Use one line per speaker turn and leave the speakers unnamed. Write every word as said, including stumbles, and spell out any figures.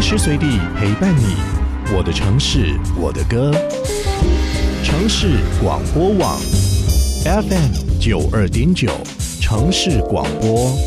时随地陪伴你，我的城市，我的歌。城市广播网 F M 九二点九，城市广播。